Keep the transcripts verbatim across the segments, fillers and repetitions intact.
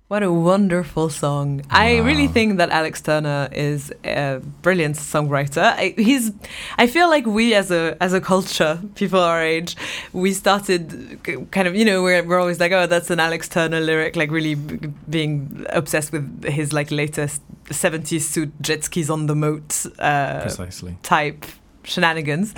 What a wonderful song. Wow. I really think that Alex Turner is a brilliant songwriter. I, he's, I feel like we as a as a culture, people our age, we started kind of, you know, we're, we're always like, oh, that's an Alex Turner lyric, like really b- being obsessed with his like latest seventies suit, jet skis on the moat uh, Precisely. type shenanigans.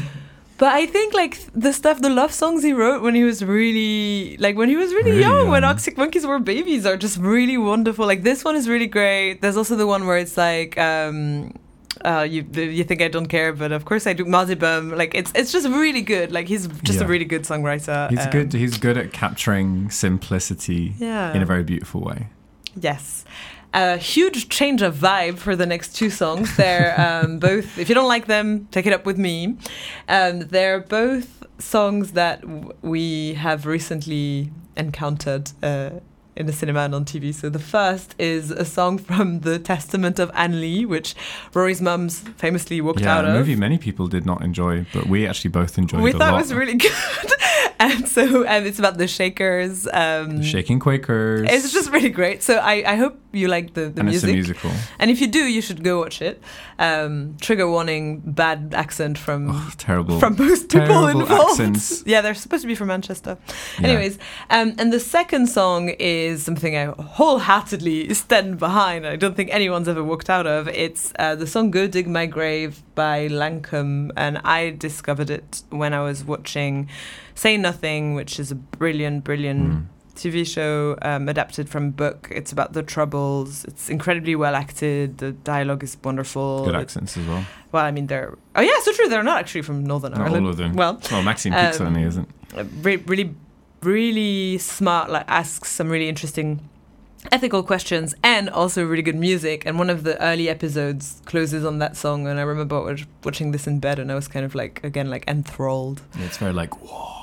But I think like the stuff, the love songs he wrote when he was really, like when he was really, really young, young, when Arctic Monkeys were babies, are just really wonderful. Like this one is really great. There's also the one where it's like, um, uh, you you think I don't care, but of course I do. Mazibum, like it's it's just really good. Like he's just yeah. a really good songwriter. He's um, good. He's good at capturing simplicity yeah. in a very beautiful way. Yes. A huge change of vibe for the next two songs. They're um, both, if you don't like them, take it up with me. Um, they're both songs that w- we have recently encountered uh, in the cinema and on T V. So the first is a song from The Testament of Anne Lee, which Rory's mums famously walked yeah, out of. Yeah, a movie many people did not enjoy, but we actually both enjoyed we it a lot. We thought it was really good. And so um, it's about the Shakers. Um, the Shaking Quakers. It's just really great. So I, I hope you like the, the and music. And it's a musical. And if you do, you should go watch it. Um, trigger warning, bad accent from oh, terrible, from most people terrible involved. Accents. Yeah, they're supposed to be from Manchester. Yeah. Anyways, um, and the second song is something I wholeheartedly stand behind. I don't think anyone's ever walked out of. It's uh, the song Go Dig My Grave by Lancome. And I discovered it when I was watching Say Nothing, which is a brilliant, brilliant mm. T V show um, adapted from a book. It's about the Troubles. It's incredibly well acted. The dialogue is wonderful. Good accents as well. Well, I mean, they're... Oh, yeah, so true. They're not actually from Northern not Ireland. all of them. Well, well Maxine Peake um, certainly isn't. Re- really, really smart, like, asks some really interesting ethical questions and also really good music. And one of the early episodes closes on that song. And I remember watching this in bed and I was kind of like, again, like enthralled. Yeah, it's very like, whoa.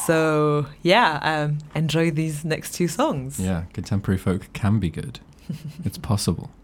So, yeah, um, enjoy these next two songs. Yeah, contemporary folk can be good. It's possible.